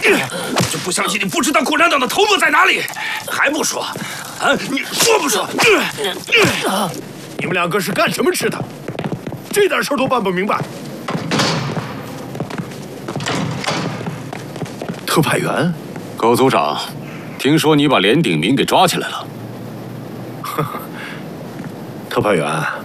就不相信你不知道共产党的头目在哪里，还不说？啊，你说不说？ 你们两个是干什么吃的？这点事都办不明白。特派员， 高组长，听说你把连鼎明给抓起来了。 特派员。